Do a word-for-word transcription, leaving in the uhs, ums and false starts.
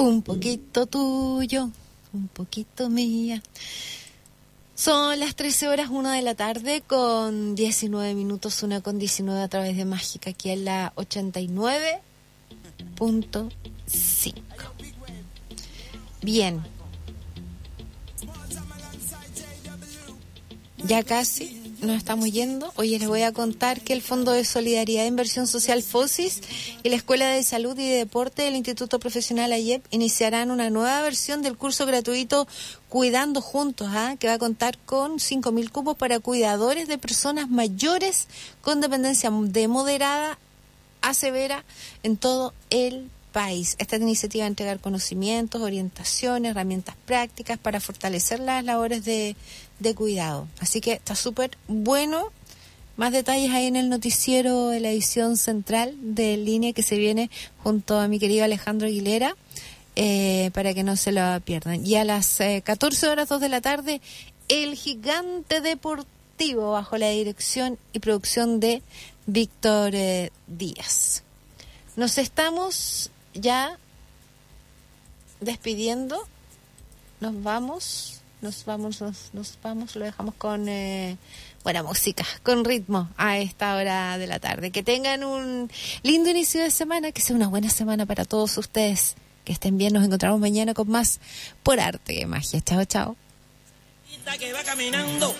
Un poquito tuyo, un poquito mía. Son las trece horas, una de la tarde con diecinueve minutos, una con diecinueve a través de Mágica, aquí en la ochenta y nueve punto cinco. Bien. Ya casi nos estamos yendo. Hoy les voy a contar que el Fondo de Solidaridad e Inversión Social FOSIS y la Escuela de Salud y de Deporte del Instituto Profesional A Y E P iniciarán una nueva versión del curso gratuito Cuidando Juntos, ¿eh? que va a contar con cinco mil cupos para cuidadores de personas mayores con dependencia de moderada a severa en todo el país. Esta iniciativa va a entregar conocimientos, orientaciones, herramientas prácticas para fortalecer las labores de, de cuidado. Así que está súper bueno. Más detalles ahí en el noticiero de la edición central de Línea que se viene junto a mi querido Alejandro Aguilera, eh, para que no se lo pierdan. Y a las eh, catorce horas, dos de la tarde, El Gigante Deportivo bajo la dirección y producción de Víctor eh, Díaz. Nos estamos ya despidiendo. Nos vamos, nos vamos, nos, nos vamos, lo dejamos con eh, buena música, con ritmo a esta hora de la tarde. Que tengan un lindo inicio de semana, que sea una buena semana para todos ustedes. Que estén bien, nos encontramos mañana con más Por Arte y Magia. Chao, chao. Que va caminando